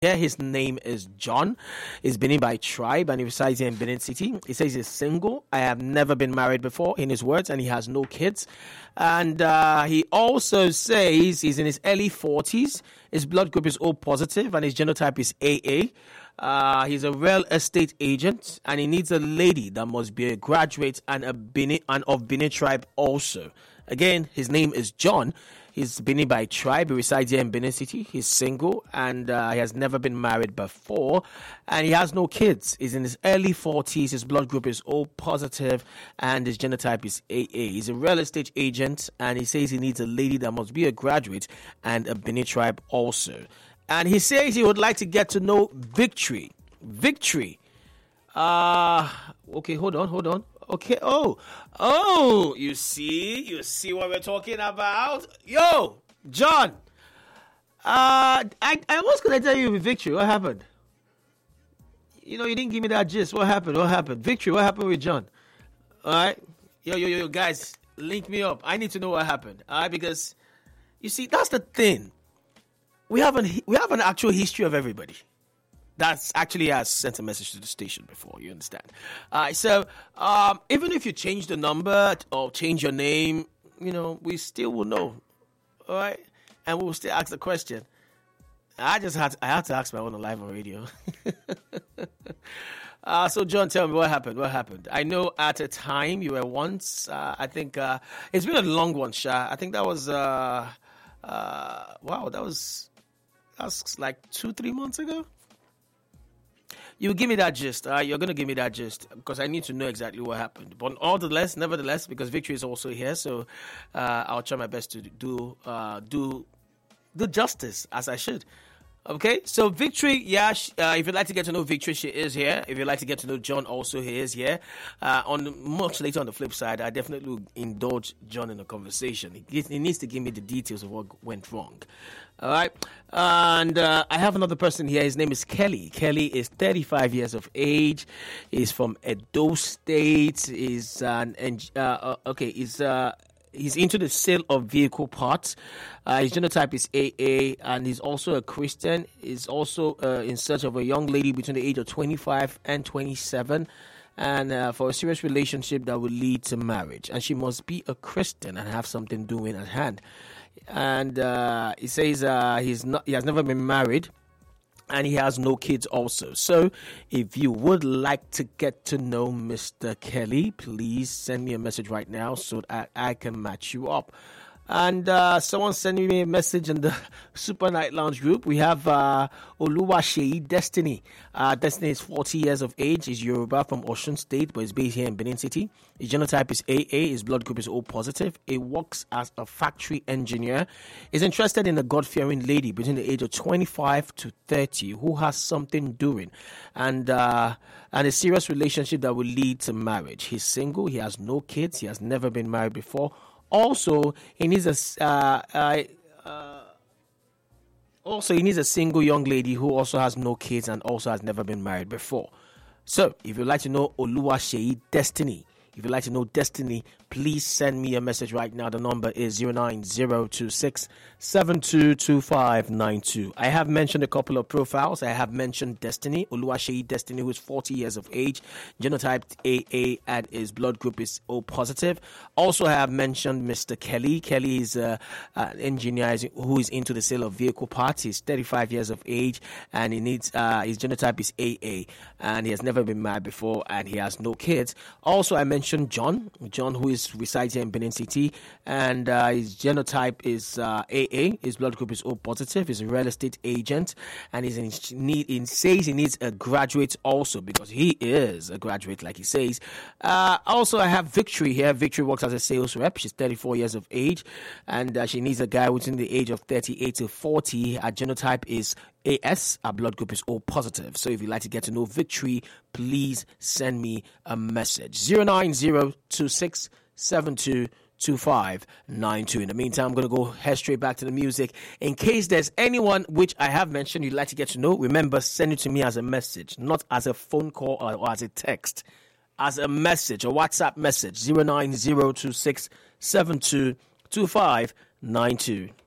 here. His name is John. He's Benin by tribe and he resides here in Benin City. He says he's single. I have never been married before, in his words, and he has no kids. And he also says he's in his early 40s. His blood group is O positive and his genotype is AA. He's a real estate agent and he needs a lady that must be a graduate and of Benin tribe also. Again, his name is John. He's Benin by tribe. He resides here in Benin City. He's single and he has never been married before. And he has no kids. He's in his early 40s. His blood group is O positive and his genotype is AA. He's a real estate agent and he says he needs a lady that must be a graduate and a Benin tribe also. And he says he would like to get to know Victory. Victory. Okay, hold on. Okay, you see what we're talking about? Yo, John. I was going to tell you Victory. What happened? You didn't give me that gist. What happened? Victory, what happened with John? All right. Yo, guys, link me up. I need to know what happened. All right, because, you see, that's the thing. We have an actual history of everybody that's actually has sent a message to the station before, you understand? So even if you change the number or change your name, we still will know, all right? And we will still ask the question. I had to ask my own live on radio. So John, tell me what happened. I know at a time you were once, I think, it's been a long one, Sha. I think that was, that's like 2-3 months ago. You give me that gist. You're going to give me that gist because I need to know exactly what happened. But nevertheless, because Victory is also here, so I'll try my best to do justice as I should. Okay, so Victory, if you'd like to get to know Victory, she is here. If you'd like to get to know John, also he is here. Much later on the flip side, I definitely will indulge John in a conversation. He needs to give me the details of what went wrong. All right, and I have another person here. His name is Kelly. Kelly is 35 years of age. He's from Edo State. He's he's into the sale of vehicle parts. His genotype is AA, and he's also a Christian. He's also in search of a young lady between the age of 25 and 27, and for a serious relationship that will lead to marriage. And she must be a Christian and have something doing at hand. And he says he has never been married. And he has no kids also. So if you would like to get to know Mr. Kelly, please send me a message right now so that I can match you up. And someone sending me a message in the Super Night Lounge group. We have Oluwaseyi Destiny. Destiny is 40 years of age. He's Yoruba from Osun State, but he's based here in Benin City. His genotype is AA. His blood group is O positive. He works as a factory engineer. He's interested in a God-fearing lady between the age of 25 to 30 who has something doing, and a serious relationship that will lead to marriage. He's single. He has no kids. He has never been married before. Also, he needs a single young lady who also has no kids and also has never been married before. So, if you'd like to know Oluwaseyi Destiny, if you'd like to know Destiny, please send me a message right now. The number is 09026722592. I have mentioned a couple of profiles. I have mentioned Destiny, Oluwaseyi Destiny, who is 40 years of age, genotype AA, and his blood group is O positive. Also, I have mentioned Mr. Kelly. Kelly is an engineer who is into the sale of vehicle parts. He's 35 years of age, and he needs his genotype is AA, and he has never been married before, and he has no kids. Also, I mentioned John, who resides here in Benin City, and his genotype is AA. His blood group is O positive. He's a real estate agent, and he says he needs a graduate also because he is a graduate, like he says. Also, I have Victory here. Victory works as a sales rep. She's 34 years of age, and she needs a guy within the age of 38 to 40. Her genotype is AS. Our blood group is O positive. So if you'd like to get to know Victory, please send me a message. 09026722592. In the meantime, I'm going to go head straight back to the music. In case there's anyone which I have mentioned you'd like to get to know, remember, send it to me as a message, not as a phone call or as a text. As a message, a WhatsApp message, 09026722592.